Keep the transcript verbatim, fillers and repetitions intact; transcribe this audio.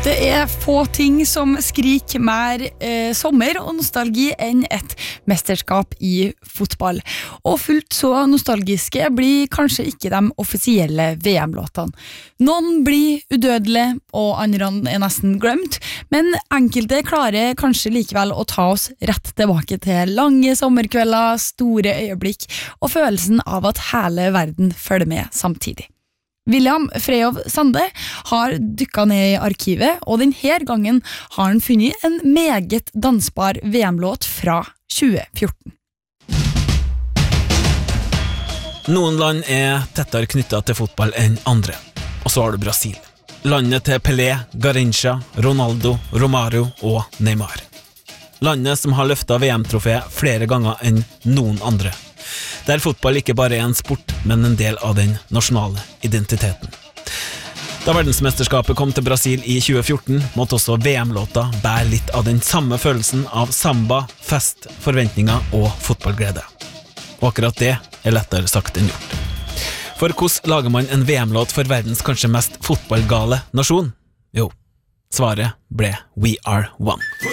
Det er få ting som skriker mer eh, sommer og nostalgi enn et mesterskap i fotball. Og fullt så nostalgiske blir kanskje ikke de offisielle V M-låtene. Noen blir udødelige, og andre er nesten glemt, men enkelte klarer kanskje likevel å ta oss rett tilbake til lange sommerkvelder, store øyeblikk og følelsen av at hele verden følger med samtidig. William Freyov Sande har dykket ned i arkivet, og denne gangen har han funnet en meget dansbar V M-låt fra tjue fjorten. Noen land er tettere knyttet til fotball enn andre, og så har du Brasil. Landet til Pelé, Garrincha, Ronaldo, Romario og Neymar. Landet som har løftet V M-trofé flere ganger enn noen andre. Der fotball ikke bare er en sport, men en del av den nasjonale identiteten. Da verdensmesterskapet kom til Brasil i tjue fjorten, måtte også V M-låta bære litt av den samme følelsen av samba, fest, forventninger og fotballglede. Og akkurat det er lettere sagt enn gjort. For hvordan lager man en V M-låt for verdens kanskje mest fotballgale nasjon? Jo, svaret ble We Are One.